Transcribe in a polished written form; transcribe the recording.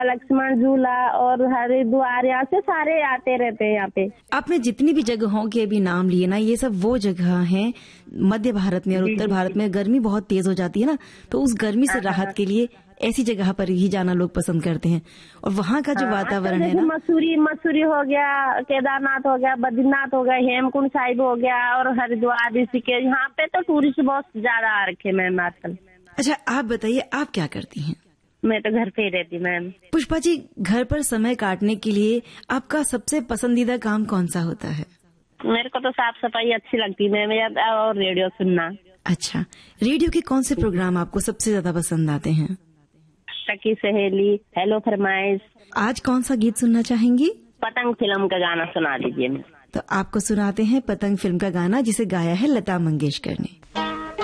लक्ष्मण झूला और हरिद्वार, यहाँ से सारे आते रहते हैं यहाँ पे। आपने जितनी भी जगहों के अभी नाम लिए ना, ये सब वो जगह हैं मध्य भारत में और उत्तर भारत में गर्मी बहुत तेज हो जाती है ना, तो उस गर्मी से राहत के लिए ऐसी जगह पर ही जाना लोग पसंद करते हैं। और वहाँ का जो वातावरण है ना, मसूरी हो गया, केदारनाथ हो गया, बद्रीनाथ हो गया, हेमकुंड साहिब हो गया और हरिद्वार, ऋषिकेश, यहाँ पे तो टूरिस्ट बहुत ज्यादा आ रखे मैम आजकल। अच्छा, आप बताइए आप क्या करती हैं? मैं तो घर पे ही रहती मैम। पुष्पा जी, घर पर समय काटने के लिए आपका सबसे पसंदीदा काम कौन सा होता है? मेरे को तो साफ सफाई अच्छी लगती है मैम, और रेडियो सुनना। अच्छा, रेडियो के कौन से प्रोग्राम आपको सबसे ज्यादा पसंद आते हैं? सखी सहेली, हेलो फरमाइश। आज कौन सा गीत सुनना चाहेंगी? पतंग फिल्म का गाना सुना दीजिए। तो आपको सुनाते हैं पतंग फिल्म का गाना, जिसे गाया है लता मंगेशकर ने।